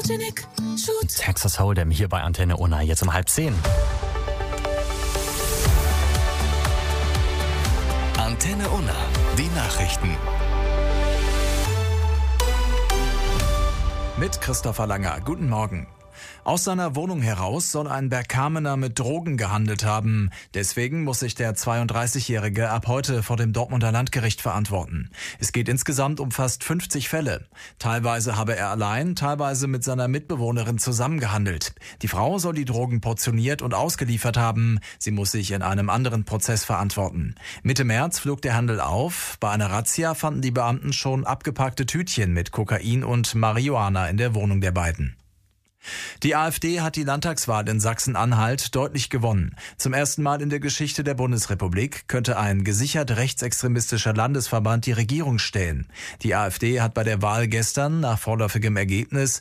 Texas Hold'em hier bei Antenne Unna, jetzt um 9:30. Antenne Unna, die Nachrichten. Mit Christopher Langer. Guten Morgen. Aus seiner Wohnung heraus soll ein Bergkamener mit Drogen gehandelt haben. Deswegen muss sich der 32-Jährige ab heute vor dem Dortmunder Landgericht verantworten. Es geht insgesamt um fast 50 Fälle. Teilweise habe er allein, teilweise mit seiner Mitbewohnerin zusammengehandelt. Die Frau soll die Drogen portioniert und ausgeliefert haben. Sie muss sich in einem anderen Prozess verantworten. Mitte März flog der Handel auf. Bei einer Razzia fanden die Beamten schon abgepackte Tütchen mit Kokain und Marihuana in der Wohnung der beiden. Die AfD hat die Landtagswahl in Sachsen-Anhalt deutlich gewonnen. Zum ersten Mal in der Geschichte der Bundesrepublik könnte ein gesichert rechtsextremistischer Landesverband die Regierung stellen. Die AfD hat bei der Wahl gestern nach vorläufigem Ergebnis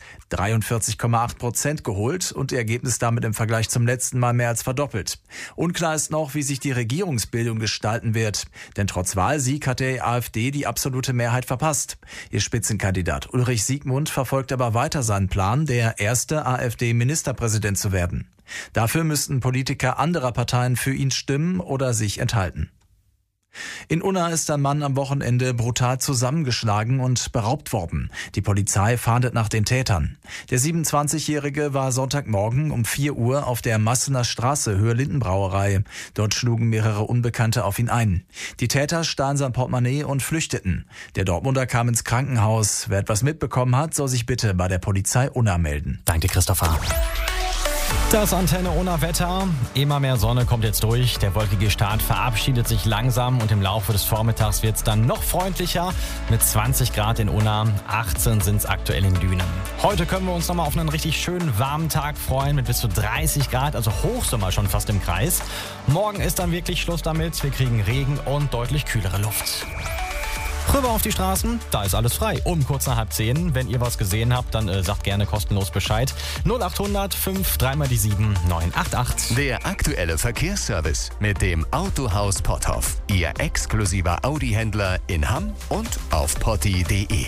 43,8% geholt und ihr Ergebnis damit im Vergleich zum letzten Mal mehr als verdoppelt. Unklar ist noch, wie sich die Regierungsbildung gestalten wird. Denn trotz Wahlsieg hat der AfD die absolute Mehrheit verpasst. Ihr Spitzenkandidat Ulrich Siegmund verfolgt aber weiter seinen Plan, der erste AfD-Ministerpräsident zu werden. Dafür müssten Politiker anderer Parteien für ihn stimmen oder sich enthalten. In Unna ist ein Mann am Wochenende brutal zusammengeschlagen und beraubt worden. Die Polizei fahndet nach den Tätern. Der 27-Jährige war Sonntagmorgen um 4 Uhr auf der Massener Straße, Höhe Lindenbrauerei. Dort schlugen mehrere Unbekannte auf ihn ein. Die Täter stahlen sein Portemonnaie und flüchteten. Der Dortmunder kam ins Krankenhaus. Wer etwas mitbekommen hat, soll sich bitte bei der Polizei Unna melden. Danke, Christopher. Das Antenne Unna Wetter. Immer mehr Sonne kommt jetzt durch. Der wolkige Start verabschiedet sich langsam und im Laufe des Vormittags wird es dann noch freundlicher. Mit 20 Grad in Unna, 18 sind es aktuell in Dünen. Heute können wir uns nochmal auf einen richtig schönen warmen Tag freuen mit bis zu 30 Grad, also Hochsommer schon fast im Kreis. Morgen ist dann wirklich Schluss damit. Wir kriegen Regen und deutlich kühlere Luft. Rüber auf die Straßen, da ist alles frei. Um kurz nach 9:30. Wenn ihr was gesehen habt, dann sagt gerne kostenlos Bescheid. 0800 5 3 mal die 7 988. Der aktuelle Verkehrsservice mit dem Autohaus Potthoff. Ihr exklusiver Audi-Händler in Hamm und auf potti.de.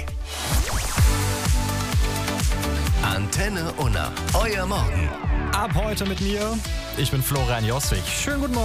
Antenne Unna, euer Morgen. Ab heute mit mir. Ich bin Florian Joswig. Schönen guten Morgen.